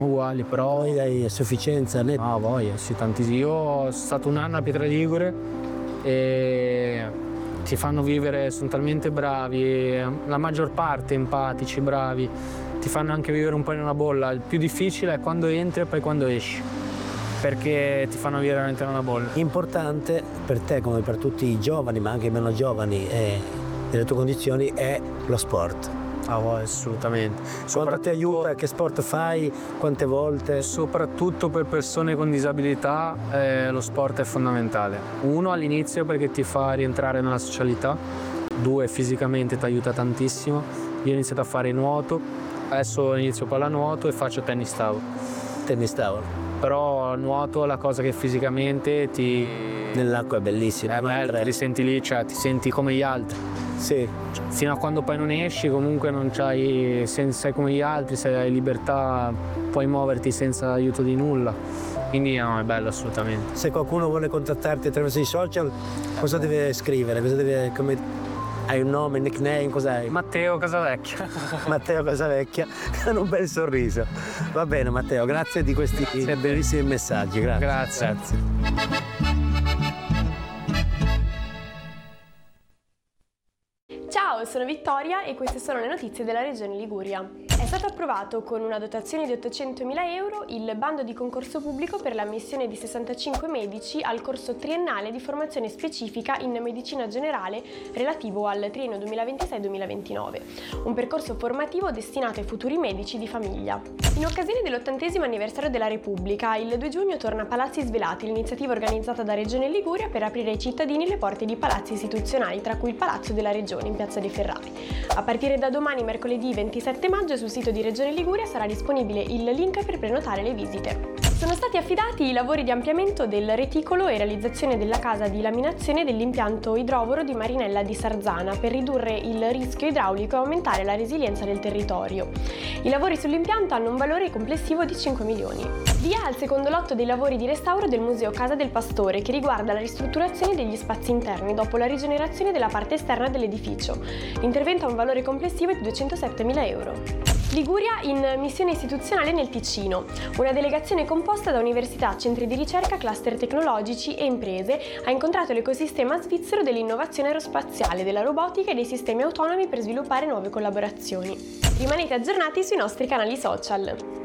Uguali, però Poi hai sufficienza, né? no, voglia, sì, tantissimo. Io sono stato un anno a Pietraligure e ti fanno vivere, sono talmente bravi, la maggior parte empatici, bravi, ti fanno anche vivere un po' in una bolla. Il più difficile è quando entri e poi quando esci, perché ti fanno vivere veramente in una bolla. Importante per te come per tutti i giovani, ma anche i meno giovani delle tue condizioni, è lo sport. Ah, assolutamente. Quanto ti aiuta? Che sport fai? Quante volte? Soprattutto per persone con disabilità lo sport è fondamentale. Uno, all'inizio perché ti fa rientrare nella socialità, due, fisicamente ti aiuta tantissimo. Io ho iniziato a fare nuoto, adesso inizio pallanuoto e faccio tennis tavolo. Tennis tavolo. Però nuoto è la cosa che fisicamente ti... Nell'acqua è bellissimo. ti risenti lì, cioè ti senti come gli altri. Sì. Fino a quando poi non esci comunque non c'hai, sei come gli altri, se hai libertà puoi muoverti senza aiuto di nulla, quindi no, è bello assolutamente. Se qualcuno vuole contattarti attraverso i social, cosa deve scrivere? Hai un nome, un nickname, cos'hai? Matteo Casavecchia. Matteo Casavecchia, con un bel sorriso. Va bene Matteo, grazie di questi bellissimi messaggi, Grazie. Ciao, sono Vittoria e queste sono le notizie della Regione Liguria. È stato approvato con una dotazione di 800.000 euro il bando di concorso pubblico per l'ammissione di 65 medici al corso triennale di formazione specifica in medicina generale relativo al triennio 2026-2029, un percorso formativo destinato ai futuri medici di famiglia. In occasione dell'80° anniversario della Repubblica, il 2 giugno torna Palazzi Svelati, l'iniziativa organizzata da Regione Liguria per aprire ai cittadini le porte di palazzi istituzionali, tra cui il Palazzo della Regione in Piazza dei Ferrari. A partire da domani, mercoledì 27 maggio, sul sito di Regione Liguria sarà disponibile il link per prenotare le visite. Sono stati affidati i lavori di ampliamento del reticolo e realizzazione della casa di laminazione dell'impianto idrovoro di Marinella di Sarzana per ridurre il rischio idraulico e aumentare la resilienza del territorio. I lavori sull'impianto hanno un valore complessivo di 5 milioni. Via al secondo lotto dei lavori di restauro del Museo Casa del Pastore, che riguarda la ristrutturazione degli spazi interni dopo la rigenerazione della parte esterna dell'edificio. L'intervento ha un valore complessivo di 207.000 euro. Liguria in missione istituzionale nel Ticino. Una delegazione composta da università, centri di ricerca, cluster tecnologici e imprese ha incontrato l'ecosistema svizzero dell'innovazione aerospaziale, della robotica e dei sistemi autonomi per sviluppare nuove collaborazioni. Rimanete aggiornati sui nostri canali social.